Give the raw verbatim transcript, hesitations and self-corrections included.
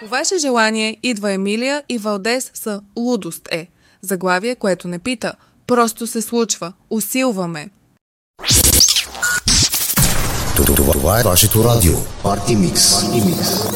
По ваше желание идва Емилия и Валдес са лудост е. Заглавие, което не пита. Просто се случва. Усилваме. Това е вашето радио. Парти Микс.